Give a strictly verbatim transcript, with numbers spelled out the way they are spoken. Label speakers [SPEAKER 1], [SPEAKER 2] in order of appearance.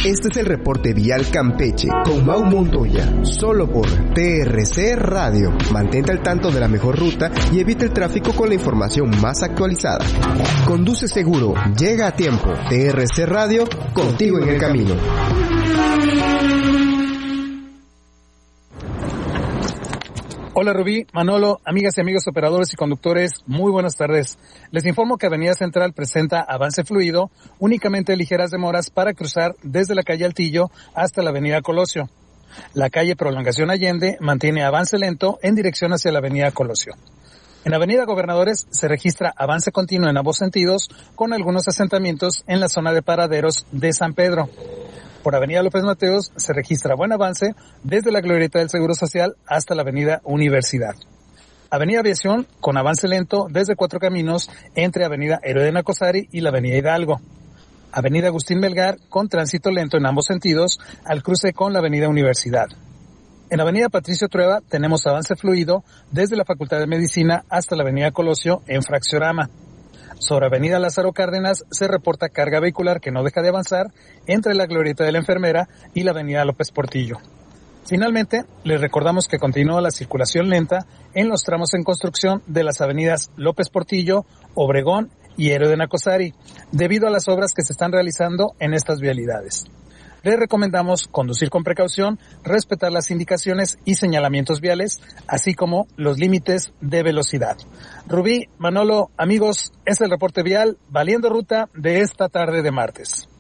[SPEAKER 1] Este es el reporte vial Campeche con Mau Montoya, solo por T R C Radio. Mantente al tanto de la mejor ruta y evita el tráfico con la información más actualizada. Conduce seguro, llega a tiempo. T R C Radio, contigo en el camino.
[SPEAKER 2] Hola Rubí, Manolo, amigas y amigos operadores y conductores, muy buenas tardes. Les informo que Avenida Central presenta avance fluido, únicamente ligeras demoras para cruzar desde la calle Altillo hasta la avenida Colosio. La calle Prolongación Allende mantiene avance lento en dirección hacia la avenida Colosio. En avenida Gobernadores se registra avance continuo en ambos sentidos, con algunos asentamientos en la zona de paraderos de San Pedro. Por avenida López Mateos se registra buen avance desde la Glorieta del Seguro Social hasta la avenida Universidad. Avenida Aviación con avance lento desde Cuatro Caminos entre avenida Héroe de Nacosari y la avenida Hidalgo. Avenida Agustín Melgar con tránsito lento en ambos sentidos al cruce con la avenida Universidad. En avenida Patricio Trueba tenemos avance fluido desde la Facultad de Medicina hasta la avenida Colosio en Fracciorama. Sobre avenida Lázaro Cárdenas se reporta carga vehicular que no deja de avanzar entre la Glorieta de la Enfermera y la avenida López Portillo. Finalmente, les recordamos que continúa la circulación lenta en los tramos en construcción de las avenidas López Portillo, Obregón y Héroe de Nacosari, debido a las obras que se están realizando en estas vialidades. Les recomendamos conducir con precaución, respetar las indicaciones y señalamientos viales, así como los límites de velocidad. Rubí, Manolo, amigos, es el reporte vial Valiendo Ruta de esta tarde de martes.